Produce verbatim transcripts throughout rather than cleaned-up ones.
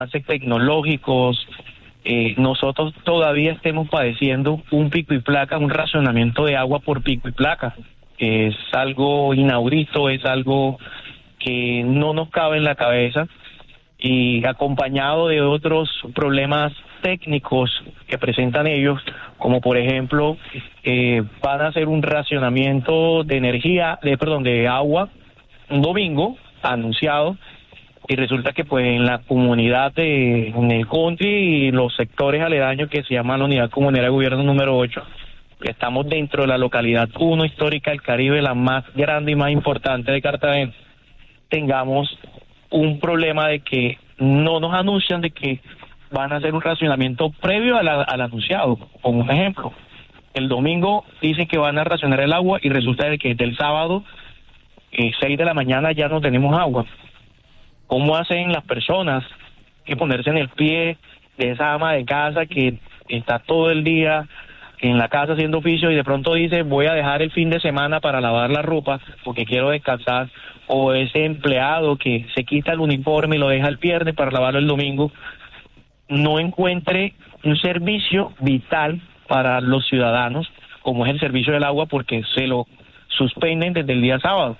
avances tecnológicos, eh, nosotros todavía estemos padeciendo un pico y placa, un racionamiento de agua por pico y placa, que es algo inaudito, es algo que no nos cabe en la cabeza, y acompañado de otros problemas técnicos que presentan ellos, como por ejemplo, eh, van a hacer un racionamiento de energía, de perdón, de agua, un domingo anunciado, y resulta que pues en la comunidad de, en el country y los sectores aledaños que se llama la unidad comunera de gobierno número ocho, que estamos dentro de la localidad uno histórica del Caribe, la más grande y más importante de Cartagena, tengamos un problema de que no nos anuncian de que van a hacer un racionamiento previo a la, al anunciado. Como un ejemplo, el domingo dicen que van a racionar el agua y resulta de que del sábado, eh, seis de la mañana, ya no tenemos agua. ¿Cómo hacen las personas que ponerse en el pie de esa ama de casa que está todo el día en la casa haciendo oficio y de pronto dice voy a dejar el fin de semana para lavar la ropa porque quiero descansar? O ese empleado que se quita el uniforme y lo deja el viernes para lavarlo el domingo, no encuentre un servicio vital para los ciudadanos como es el servicio del agua, porque se lo suspenden desde el día sábado.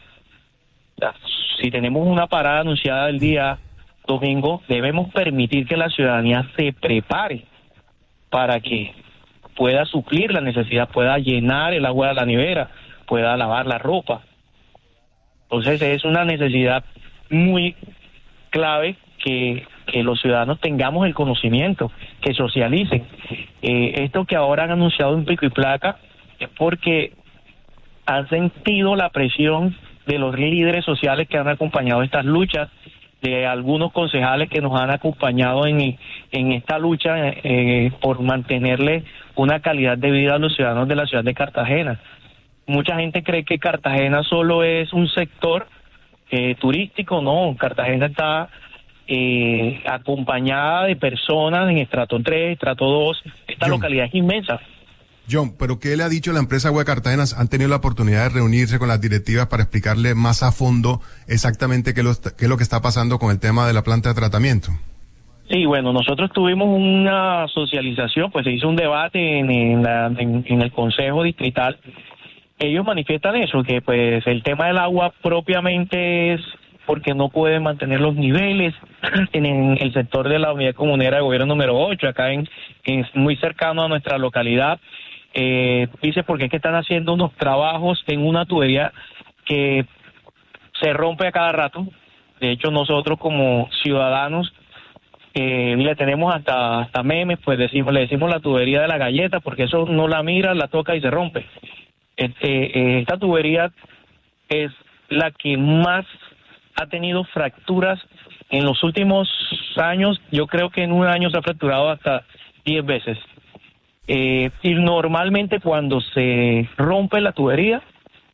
Si tenemos una parada anunciada el día domingo, debemos permitir que la ciudadanía se prepare para que pueda suplir la necesidad, pueda llenar el agua de la nevera, pueda lavar la ropa. Entonces es una necesidad muy clave que, que los ciudadanos tengamos el conocimiento, que socialicen. Eh, esto que ahora han anunciado en pico y placa es porque han sentido la presión de los líderes sociales que han acompañado estas luchas, de algunos concejales que nos han acompañado en, en esta lucha eh, por mantenerle una calidad de vida a los ciudadanos de la ciudad de Cartagena. Mucha gente cree que Cartagena solo es un sector eh, turístico. No, Cartagena está eh, acompañada de personas en estrato tres, estrato dos, esta John, localidad es inmensa. John, ¿pero qué le ha dicho la empresa Agua de Cartagena? ¿Han tenido la oportunidad de reunirse con las directivas para explicarle más a fondo exactamente qué, lo, qué es lo que está pasando con el tema de la planta de tratamiento? Sí, bueno, nosotros tuvimos una socialización, pues se hizo un debate en, en, la, en, en el Consejo Distrital. Ellos manifiestan eso, que pues el tema del agua propiamente es porque no pueden mantener los niveles en, en el sector de la unidad comunera de gobierno número ocho, acá en, en muy cercano a nuestra localidad. Eh, dice porque es que están haciendo unos trabajos en una tubería que se rompe a cada rato. De hecho, nosotros como ciudadanos eh, le tenemos hasta hasta memes, pues decimos, le decimos la tubería de la galleta, porque eso no la mira, la toca y se rompe. Este, esta tubería es la que más ha tenido fracturas en los últimos años. Yo creo que en un año se ha fracturado hasta diez veces. Eh, y normalmente cuando se rompe la tubería,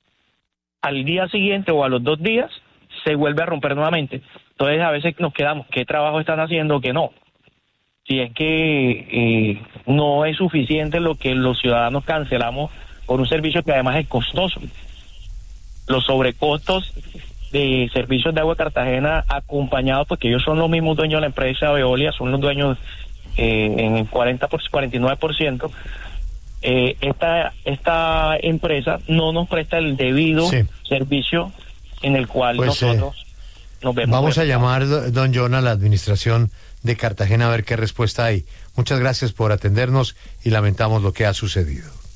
al día siguiente o a los dos días, se vuelve a romper nuevamente. Entonces a veces nos quedamos, ¿qué trabajo están haciendo? ¿Qué no? Si es que eh, no es suficiente lo que los ciudadanos cancelamos por un servicio que además es costoso. Los sobrecostos de servicios de agua de Cartagena, acompañados, porque ellos son los mismos dueños de la empresa Veolia, son los dueños eh, en el cuarenta por ciento, cuarenta y nueve por ciento. Eh, esta, esta empresa no nos presta el debido sí. servicio en el cual pues, nosotros eh, nos vemos. Vamos a llamar, don John, a la administración de Cartagena a ver qué respuesta hay. Muchas gracias por atendernos y lamentamos lo que ha sucedido.